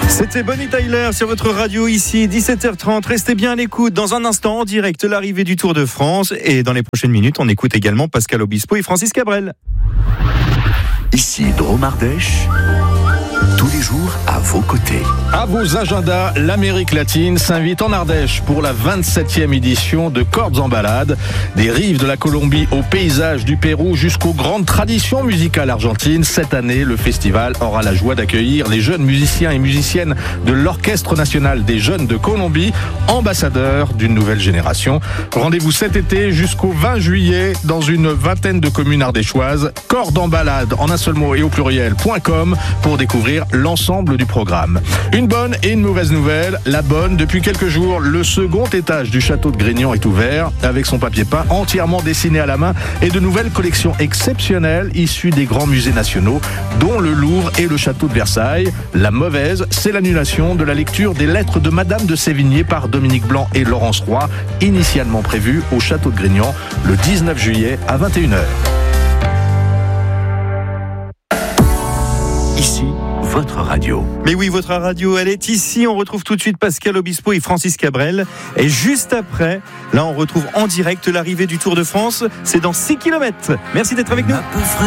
C'était Bonnie Tyler sur votre radio ici, 17h30. Restez bien à l'écoute. Dans un instant, en direct, l'arrivée du Tour de France. Et dans les prochaines minutes, on écoute également Pascal Obispo et Francis Cabrel. Ici Drôme-Ardèche, tous les jours à vos côtés. À vos agendas, l'Amérique latine s'invite en Ardèche pour la 27e édition de Cordes en balade. Des rives de la Colombie aux paysages du Pérou jusqu'aux grandes traditions musicales argentines. Cette année, le festival aura la joie d'accueillir les jeunes musiciens et musiciennes de l'Orchestre national des jeunes de Colombie, ambassadeurs d'une nouvelle génération. Rendez-vous cet été jusqu'au 20 juillet dans une vingtaine de communes ardéchoises. Cordes en balade en un seul mot et au pluriel.com pour découvrir l'ensemble du programme. Une bonne et une mauvaise nouvelle. La bonne, depuis quelques jours, le second étage du château de Grignan est ouvert avec son papier peint entièrement dessiné à la main et de nouvelles collections exceptionnelles issues des grands musées nationaux, dont le Louvre et le château de Versailles. La mauvaise, c'est l'annulation de la lecture des lettres de Madame de Sévigné par Dominique Blanc et Laurence Roy, initialement prévue au château de Grignan le 19 juillet à 21h. Ici, votre radio. Mais oui, votre radio, elle est ici. On retrouve tout de suite Pascal Obispo et Francis Cabrel. Et juste après, là, on retrouve en direct l'arrivée du Tour de France. C'est dans 6 km. Merci d'être avec nous.